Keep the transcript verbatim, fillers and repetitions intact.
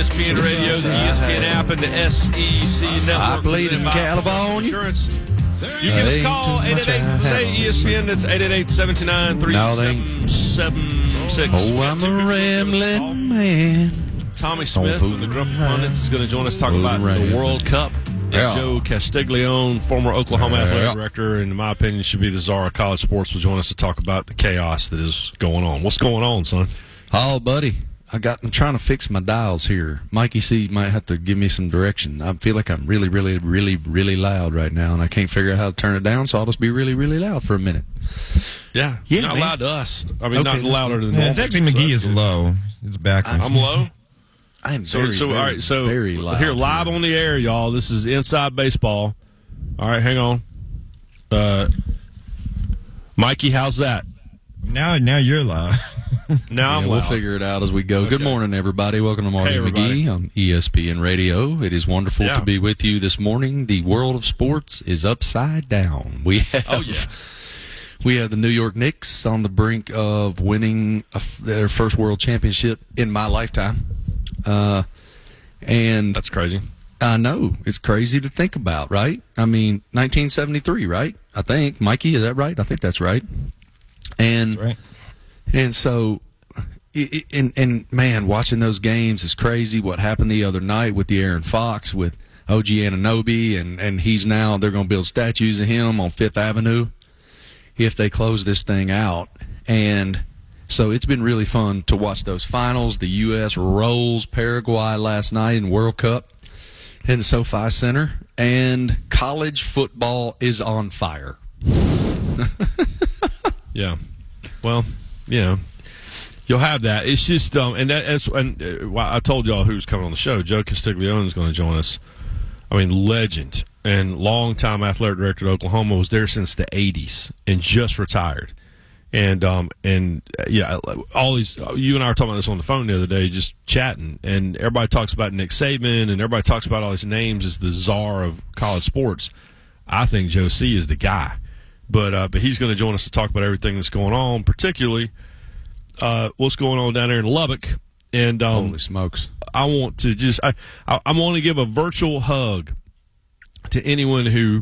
S P N Radio, the E S P N app, and the S E C network. I bleed in California. Insurance. You give us a call, eight eight eight, say E S P N. That's eight eight eight, seven two nine, three seven seven six. Oh, I'm a rambling man. Tommy Smith of the Grumpy Pundits is going to join us to talk about the World Cup. And Yeah. Joe Castiglione, former Oklahoma Yeah. athletic director, and in my opinion should be the czar of college sports, will join us to talk about the chaos that is going on. What's going on, son? Oh, buddy. I got. I'm trying to fix my dials here. Mikey C might have to give me some direction. I feel like I'm really, really, really, really loud right now, and I can't figure out how to turn it down, so I'll just be really, really loud for a minute. Yeah, Yeah, not man. loud to us. I mean, Okay, not louder than Yeah, normal. it's actually so McGee that's is good. low. It's backwards. I'm low. I am So, very, so very, all right. So very loud. here, live on the air, y'all. This is Inside Baseball. All right, hang on. Uh, Mikey, how's that? Now, now you're loud. Now I'm Yeah, we'll loud. figure it out as we go. Okay. Good morning, everybody. Welcome to Marty Hey, everybody. McGee on E S P N Radio. It is wonderful Yeah. to be with you this morning. The world of sports is upside down. We have, Oh, yeah. we have the New York Knicks on the brink of winning a, their first world championship in my lifetime. Uh, and That's crazy. I know it's crazy to think about, right? I mean, nineteen seventy-three, right? I think, Mikey, is that right? I think that's right. And Right. and so, it, it- and and man, watching those games is crazy. What happened the other night with the Aaron Fox with O G Anunoby, and and he's now they're going to build statues of him on Fifth Avenue if they close this thing out. And so it's been really fun to watch those finals. The U S rolls Paraguay last night in World Cup in the SoFi Center, and college football is on fire. Yeah. Well, you know, you'll have that. It's just, um, and that, that's, and uh, well, I told y'all who's coming on the show. Joe Castiglione is going to join us. I mean, legend and longtime athletic director at Oklahoma, was there since the eighties and just retired. And um and uh, yeah, all these. You and I were talking about this on the phone the other day, just chatting, and everybody talks about Nick Saban, and everybody talks about all these names as the czar of college sports. I think Joe C is the guy, but uh, but he's going to join us to talk about everything that's going on, particularly uh, what's going on down there in Lubbock. And um, Holy smokes! I want to just I I, I want to give a virtual hug to anyone who